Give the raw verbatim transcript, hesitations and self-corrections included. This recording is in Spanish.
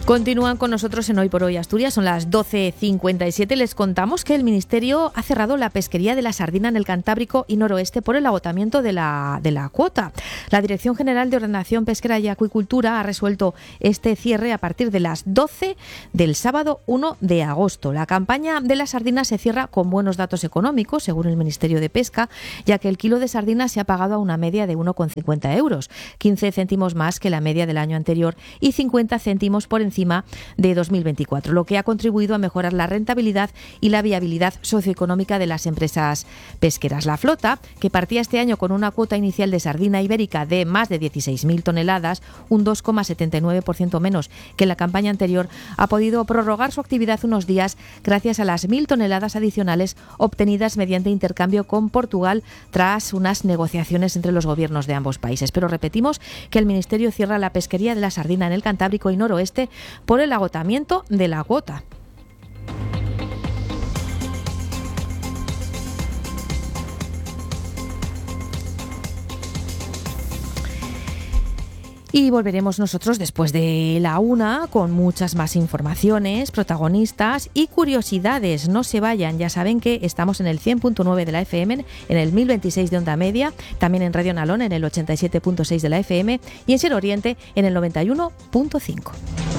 Continúan con nosotros en Hoy por Hoy Asturias, son las doce cincuenta y siete. Les contamos que el Ministerio ha cerrado la pesquería de la sardina en el Cantábrico y Noroeste por el agotamiento de la, de la cuota. La Dirección General de Ordenación Pesquera y Acuicultura ha resuelto este cierre a partir de las doce del sábado uno de agosto. La campaña de la sardina se cierra con buenos datos económicos, según el Ministerio de Pesca, ya que el kilo de sardina se ha pagado a una media de uno con cincuenta euros, quince céntimos más que la media del año anterior y cincuenta céntimos por encima de dos mil veinticuatro, lo que ha contribuido a mejorar la rentabilidad y la viabilidad socioeconómica de las empresas pesqueras. La flota, que partía este año con una cuota inicial de sardina ibérica de más de dieciséis mil toneladas, un dos coma setenta y nueve por ciento menos que en la campaña anterior, ha podido prorrogar su actividad unos días gracias a las mil toneladas adicionales obtenidas mediante intercambio con Portugal tras unas negociaciones entre los gobiernos de ambos países. Pero repetimos que el Ministerio cierra la pesquería de la sardina en el Cantábrico y Noroeste por el agotamiento de la cuota. Y volveremos nosotros después de la una con muchas más informaciones, protagonistas y curiosidades. No se vayan, ya saben que estamos en el cien punto nueve de la F M, en el mil veintiséis de onda media, también en Radio Nalón en el ochenta y siete punto seis de la F M y en Ser Oriente en el noventa y uno punto cinco.